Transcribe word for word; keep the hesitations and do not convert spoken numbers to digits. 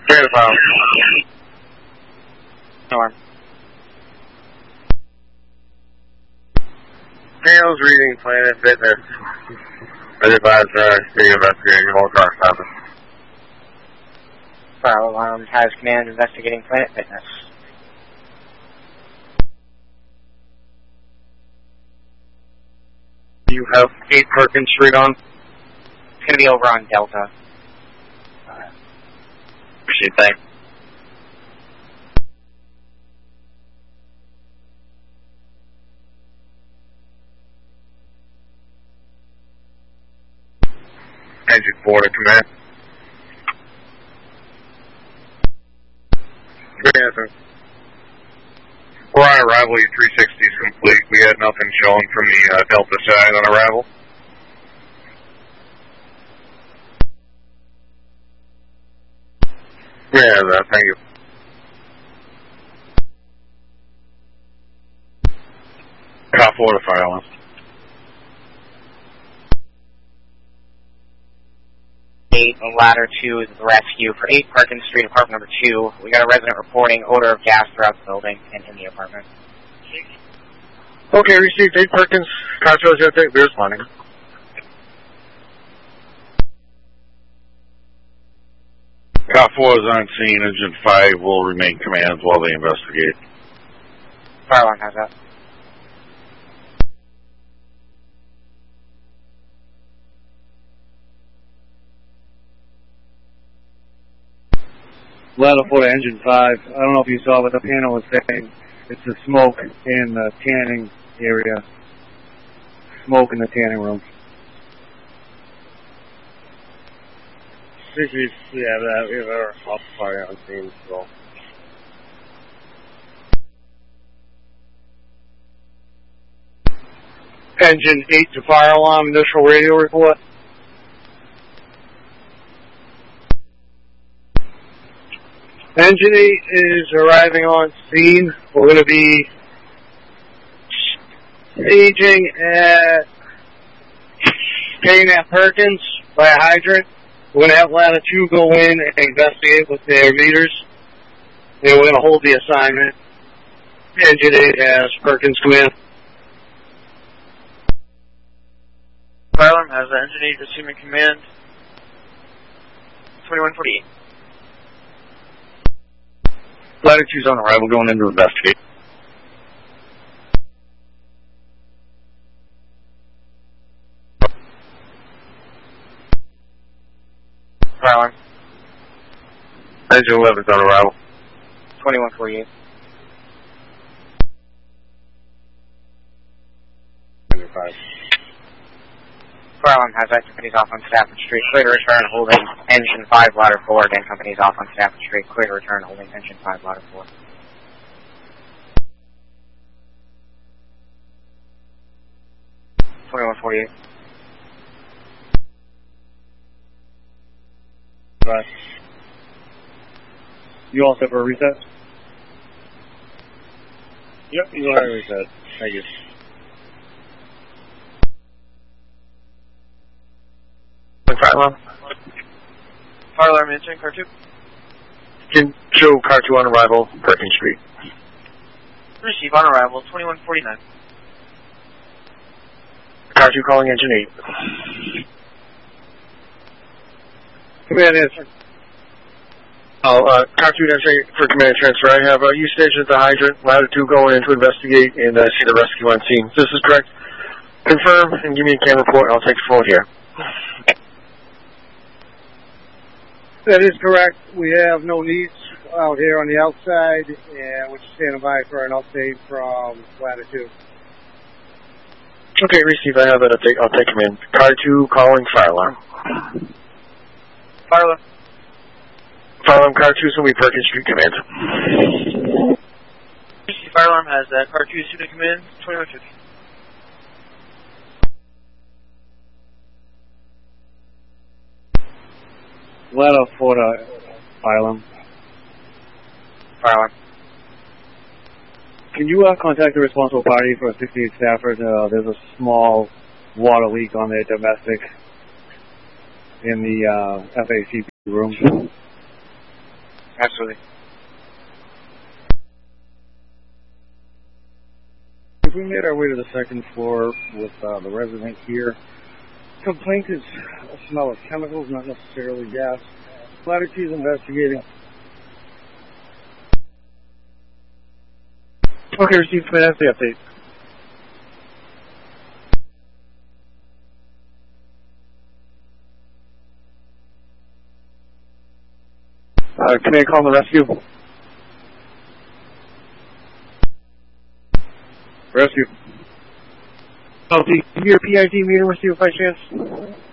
Data file. Norm. Daniel's reading Planet Fitness. I advise uh, being investigating all car stopping. Fire alarm has command investigating Planet Fitness. You have eight Perkins Street on? It's going to be over on Delta. Appreciate that. Engine four to command. Good answer. We're on arrival, your three sixty is complete. We had nothing showing from the uh, Delta side on arrival. Yeah, that, thank you. Cop four to fire alarm. eight, ladder two is the rescue for eight Perkins Street, apartment number two. We got a resident reporting odor of gas throughout the building and in the apartment. Okay, received eight Perkins. Car shows you take beer responding. Cop four is on scene. Engine five will remain commands while they investigate. Fire alarm has that. Ladder four to engine five. I don't know if you saw what the panel was saying. It's the smoke in the tanning area. Smoke in the tanning room. Yeah, that, we have our off fire on scene, so. Engine eight to fire alarm, initial radio report. Engine eight is arriving on scene. We're going to be staging at staying at Perkins by a hydrant. We're going to have ladder two go in and investigate with their meters. And we're going to hold the assignment. Engine eight has Perkins come in. Fire alarm has the engine eight assuming command. twenty-one forty-eight. Ladder two's on arrival, going in to investigate. Fire alarm. Engine eleven's on arrival. twenty-one forty-eight. Engine five. Fire alarm has that. Company's off on Stafford Street. Clear to return, holding engine five, ladder four. Again, company's off on Stafford Street. Clear to return, holding engine five, ladder four. twenty-one forty-eight. Right. You all set for a reset? Yep, you are reset. Thank you. Fire alarm. Fire alarm answering, car two. Can show car two on arrival, Perkins Street. Receive on arrival, twenty-one forty-nine. Car two calling engine eight. Command answer. Oh, uh, car two answering for command transfer. I have uh, you stationed at the hydrant, ladder two going in to investigate and uh, see the rescue on scene. This is correct. Confirm and give me a camera report. I'll take the phone here. That is correct. We have no needs out here on the outside, and we're just standing by for an update from ladder two. Okay, receive. I have that update. I'll take him in. Car two calling fire alarm. Fire alarm. Fire alarm, car two, so we Perkins Street command. Receive fire alarm has that. Car two student command, twenty-one fifty. Ladder four to fire alarm. Fire alarm. Can you uh, contact the responsible party for sixty-eight Stafford? Uh, there's a small water leak on their domestic in the uh, F A C room. Absolutely. If we can get our way to the second floor with uh, the resident here. Complaint is a smell of chemicals, not necessarily gas. Ladder two is investigating. Okay, received. That's the update. Uh, can I call the rescue? Rescue. Oh, do you hear P I D meter with you by chance?